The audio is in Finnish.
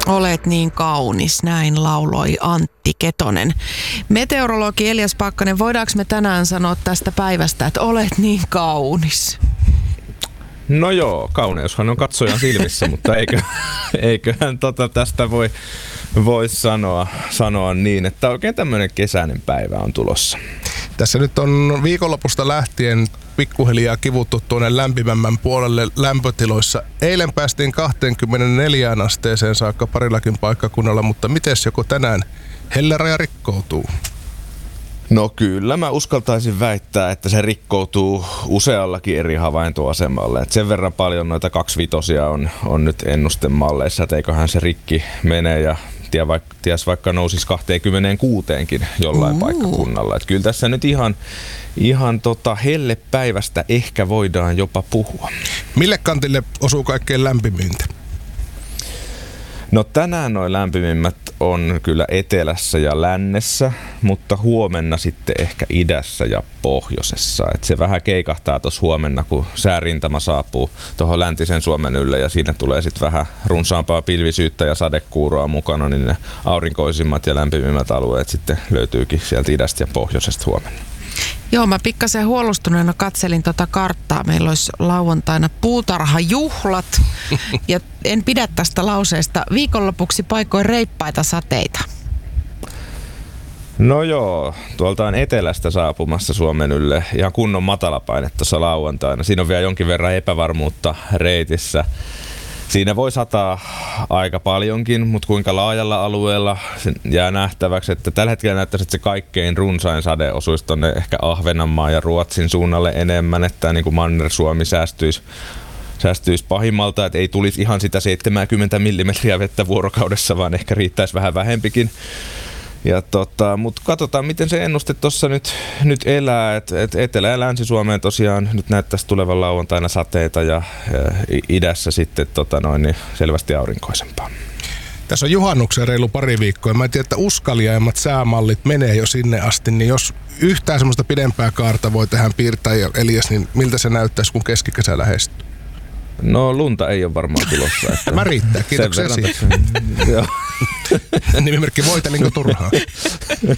Olet niin kaunis, näin lauloi Antti Ketonen. Meteorologi Elias Pakkanen, voidaanko me tänään sanoa tästä päivästä, että olet niin kaunis? No joo, kauneushan on katsojan silmissä, mutta eiköhän tästä voi sanoa niin, että oikein tämmöinen kesäinen päivä on tulossa. Tässä nyt on viikonlopusta lähtien pikkuhiljaa kivuttu tuonne lämpimämmän puolelle lämpötiloissa. Eilen päästiin 24 asteeseen saakka parillakin paikkakunnalla, mutta mites joko tänään helleraja rikkoutuu? No kyllä, mä uskaltaisin väittää, että se rikkoutuu useallakin eri havaintoasemalle. Et sen verran paljon noita 25 on nyt ennustemalleissa, että eiköhän se rikki mene ja ties vaikka nousisi 26kin jollain paikkakunnalla. Et kyllä tässä nyt ihan hellepäivästä ehkä voidaan jopa puhua. Mille kantille osuu kaikkein lämpimintä? No tänään noin lämpimimmät on kyllä etelässä ja lännessä, mutta huomenna sitten ehkä idässä ja pohjoisessa. Et se vähän keikahtaa tuossa huomenna, kun säärintama saapuu tuohon läntisen Suomen ylle ja siinä tulee sitten vähän runsaampaa pilvisyyttä ja sadekuuroa mukana, niin ne aurinkoisimmat ja lämpimimmät alueet sitten löytyykin sieltä idästä ja pohjoisesta huomenna. Joo, mä pikkasen huolustuneena katselin karttaa. Meillä olisi lauantaina puutarhajuhlat ja en pidä tästä lauseesta. Viikonlopuksi paikoin reippaita sateita. No joo, tuolta on etelästä saapumassa Suomen ylle ihan kunnon matalapaine tuossa lauantaina. Siinä on vielä jonkin verran epävarmuutta reitissä. Siinä voi sataa aika paljonkin, mutta kuinka laajalla alueella se jää nähtäväksi, että tällä hetkellä näyttäisi, että se kaikkein runsain sade osuisi tuonne ehkä Ahvenanmaan ja Ruotsin suunnalle enemmän, että niin kuin Manner-Suomi säästyisi pahimmalta, että ei tulisi ihan sitä 70 millimetriä vettä vuorokaudessa, vaan ehkä riittäisi vähän vähempikin. Mutta katsotaan, miten se ennuste tuossa nyt elää, että Etelä- ja Länsi-Suomeen tosiaan nyt näyttäisi tulevan lauantaina sateita ja idässä sitten niin selvästi aurinkoisempaa. Tässä on juhannuksen reilu pari viikkoa. Mä en tiedä, että uskaliaimmat säämallit menee jo sinne asti, niin jos yhtään semmoista pidempää kaarta voi tähän piirtää, ja Elias, niin miltä se näyttäisi, kun keskikesä lähestyy? No lunta ei ole varmaan tulossa. Että mä riittää, kiitoksia siitä. Nimimerkki voitelinko turhaa?